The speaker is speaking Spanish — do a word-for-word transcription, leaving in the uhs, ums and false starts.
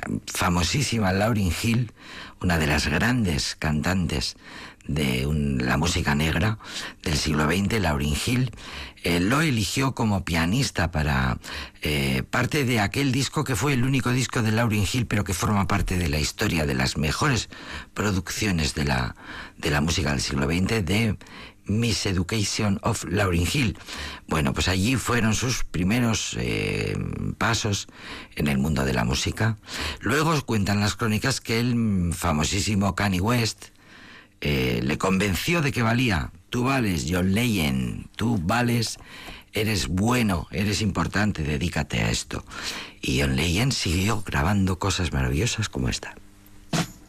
famosísima Lauryn Hill, una de las grandes cantantes de un, la música negra del siglo veinte, Lauryn Hill, eh, lo eligió como pianista para eh, parte de aquel disco que fue el único disco de Lauryn Hill, pero que forma parte de la historia de las mejores producciones de la, de la música del siglo veinte, de Miss Education of Lauryn Hill. Bueno, pues allí fueron sus primeros eh, pasos en el mundo de la música. Luego cuentan las crónicas que el famosísimo Kanye West eh, le convenció de que valía. Tú vales, John Legend, tú vales, eres bueno, eres importante, dedícate a esto. Y John Legend siguió grabando cosas maravillosas como esta.